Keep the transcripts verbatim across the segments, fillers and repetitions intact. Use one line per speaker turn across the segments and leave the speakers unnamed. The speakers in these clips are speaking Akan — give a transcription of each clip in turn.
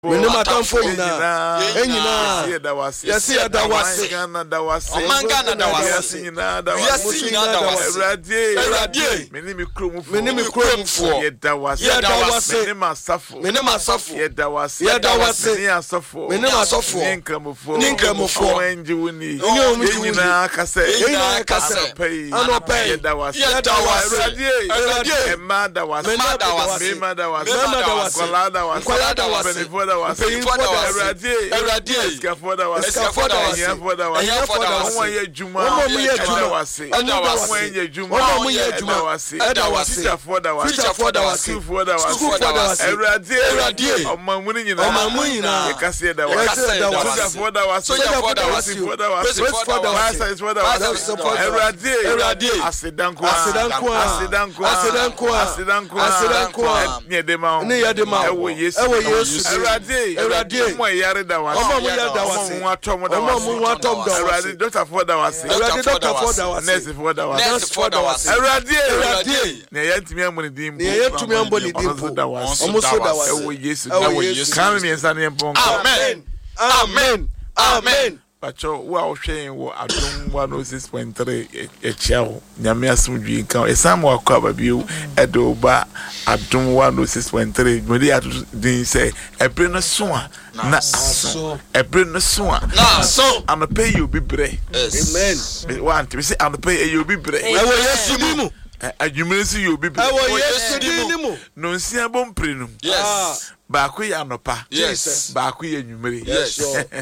Menema tamfo ina. Enyina. Yesi ya dawase.
Gana dawase.
Omanga na dawase.
Yesi ina dawase.
Yesi ina dawase.
Erade.
Erade.
Menemi kromfo.
Menemi kromfo.
Ye dawase.
Ye dawase.
Menema safo.
Menema safo.
Ye dawase.
Ye dawase.
Menema safo.
Menema safo.
Ninkramfo.
Ninkramfo.
Wenji wuni.
Enyina
kase.
Enyina kase.
Anopei.
Anopei.
Ye dawase.
Ye dawase.
Erade.
Erade.
Emma dawase.
Mema dawase.
Mema dawase.
Mema dawase.
Kola dawase.
Kola dawase.
Benefo dawase.
Benefo dawase.
Erade.
Erade.
Escafo dawase.
Escafo dawase.
Enyafo dawase.
Enyafo dawase.
Omo ye juma.
Omo mu ye juma.
Dawase.
Dawase.
Omo ye juma.
Omo mu ye juma.
Dawase.
Dawase.
Teacher for dawase.
Teacher for dawase.
School for dawase.
School for dawase.
Erade.
Erade.
Omo mu ni nyina.
Omo mu nyina.
Ekase dawase.
Ekase dawase.
Teacher for dawase.
Soldier for dawase.
For dawase.
President for dawase.
Pastor for dawase.
Pastor for dawase.
Erade.
Erade.
Asidanko.
Asidanko.
Asidanko.
Asidanko.
Asidanko.
Asidanko.
Ni edema.
Ni edema.
Ewo Yesu.
Ewo Yesu.
Erade.
Erade.
Omo yare dawase.
Omo mu yare dawase.
Omo mu atom dawase.
Omo mu atom dawase.
Erade doctor for dawase.
Erade doctor for dawase.
Nurse for dawase.
Nurse for dawase.
Erade.
Erade.
Ne yantimi amoni dimpo.
Ne yantimi amoni dimpo. Omo so dawase.
Ewo Yesu.
Ewo Yesu.
Kan mi ensa ne mpon.
Amen.
Amen. Amen.
Pacho wa ohwen wo adom one oh six point three e chiao nyame asomdwi kan esam wa kwa babio edo ba adom one oh six point three modi adin say ebre no so a na so ebre no so a
na so
am pay you bibre.
Amen.
Want me say am pay you bibre.
Ewo Yesu di mu.
Adwumere si you bibre.
Ewo Yesu di mu.
No nsia bom prenum.
Yes.
Baako ya nopa.
Yes.
Baako ya nwumere.
Yes.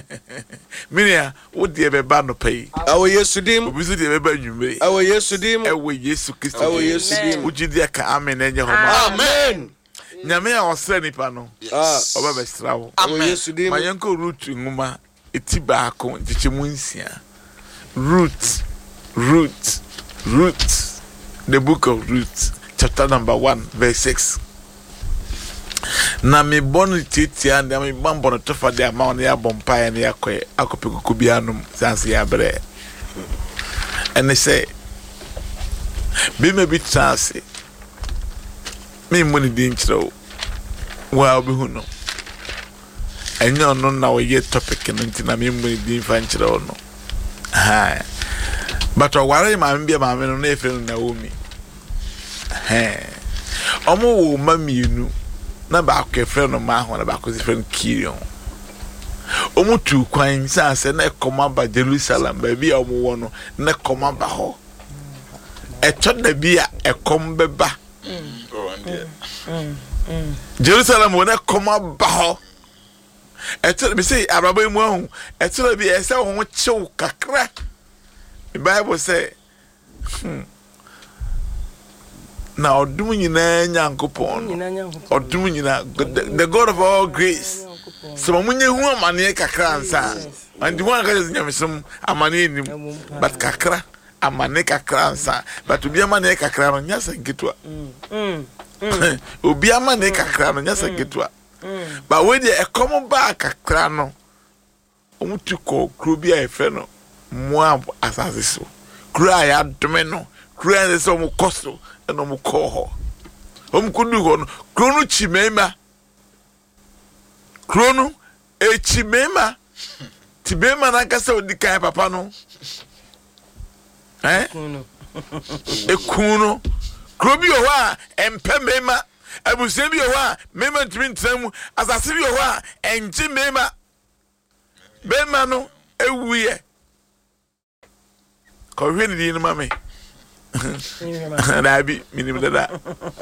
Minia, wo de be ba nopa yi.
Ewo Yesu di mu.
Obi so de be ba nwumere.
Ewo Yesu di mu.
Ewo Yesu Kristo.
Ewo Yesu di mu.
Ujidi aka amen enye homa.
Amen.
Nyame ya osre nipa no.
Ah.
Oba be strawo.
Ewo Yesu di mu.
Mayenko root nguma eti baako nchichemu nsia. Root. Root. Root. The book of Ruth, chapter number one, verse six. Na mi bonu titia na mi bambo no tofa de ama on ya bompa na yakwe akopekuku bianum sanse ya bre. And they say be me bit sanse. Me money din chiro. Wa obi hu no. Enyo no na we ye topic no ntina me money din fa chiro no. Ha. But o ware ma mbia ma me no na efe no Naomi. He. Omo wo mamienu na ba akwe friend no ma ho na ba akwe friend Kirion. Omo tu kwan sa se na ekoma ba Jerusalem ba bia omo wo no na ekoma ba ho. E to da bia ekom beba. Jerusalem wo na ekoma ba ho. E to be say araba mu ahu. E to bia e se ho chew kakra. The Bible say hmm now odum nyina nyankopon odum nyina the God of all grace so munye hu amane kakra ansa and one ka nyamesum amane nim but kakra amane kakra ansa but obi amane kakra no nyasa nketua mm obi amane kakra no nyasa nketua but we dey e come back kakra no omutu ko kro bi a efe no Moab asase so kura ya dome no kura ne so mo kosto no mo ko ho om kudu ho no krono chimema krono e chimema tibema na kasa odikan papa no eh e kuno krobi ho a empe mema abuse bi ho a mema ntimi ntramu asase bi ho a enje mema bema no ewuye ko hwe ni ni mame na bi minim dada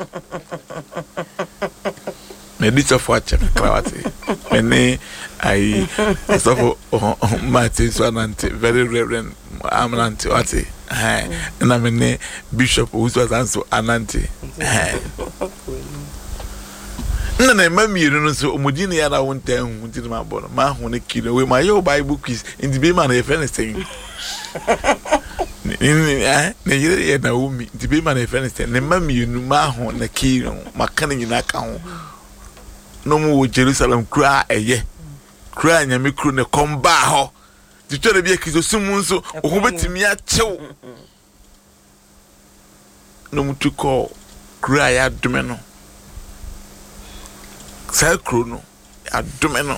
me dit of watch krawati ene ai so for Martin Swanante very reverend amanante wati eh na me ne bishop who was also anante eh na na mamiru no so omudi ne ya na wonta hu nti ma bo ma hu ne kilo we ma yo bible quiz nti be ma na efene sen ni eh ne yire ya Naomi nti be ma na efene sen ne mamiru ma hu na kilo makane nyina ka ho no mu Jerusalem kra eye kra nyame kru ne komba ho ti twere bi akizo sumu nso oho betimi a chew no mu tuko kra ya dome no Sakro no adome no